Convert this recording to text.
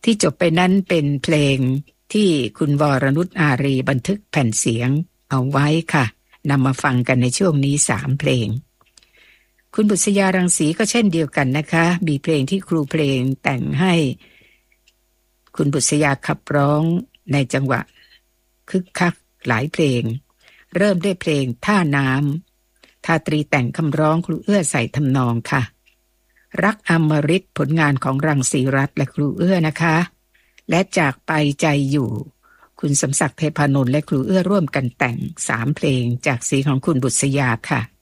ที่จบไปนั้นเป็นเพลงที่คุณวรนุชอารีบันทึกแผ่นเสียงเอาไว้ค่ะนำมาฟังกันในช่วงนี้3เพลงคุณบุษยารังสีก็เช่นเดียวกันนะคะมีเพลงที่ครูเพลงแต่งให้คุณบุษยาขับร้องในจังหวะคึกคักหลายเพลงเริ่มด้วยเพลงท่าน้ำทาตรีแต่งคำร้องครูเอื้อใส่ทำนองค่ะรักอมฤตผลงานของรังสีรัตน์และครูเอื้อนะคะและจากไปใจอยู่คุณสมศักดิ์เทพานนท์และครูเอื้อร่วมกันแต่ง3เพลงจากสีของคุณบุษยาค่ะ